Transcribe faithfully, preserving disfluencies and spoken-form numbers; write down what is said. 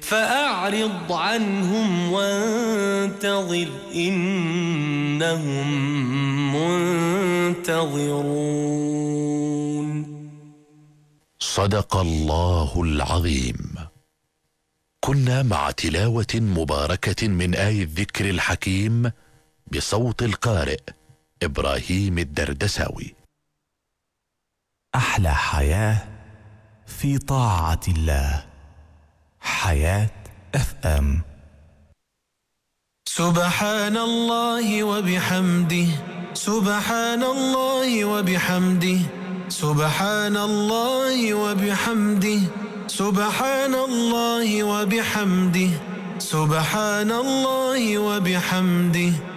فأعرض عنهم وانتظر إنهم منتظرون. صدق الله العظيم. كنا مع تلاوة مباركة من آي الذكر الحكيم بصوت القارئ إبراهيم الدردساوي. أحلى حياة في طاعة الله. حياة اف ام. سبحان الله وبحمده، سبحان الله وبحمده، سبحان الله وبحمده، سبحان الله وبحمده، سبحان الله وبحمده.